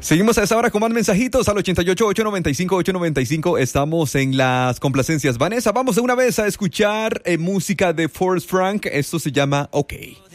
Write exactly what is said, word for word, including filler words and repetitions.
Seguimos a esa hora con más mensajitos al ochenta y ocho, ochocientos noventa y cinco, ochocientos noventa y cinco. Estamos en las complacencias. Vanessa, vamos de una vez a escuchar eh, música de Forrest Frank. Esto se llama OK.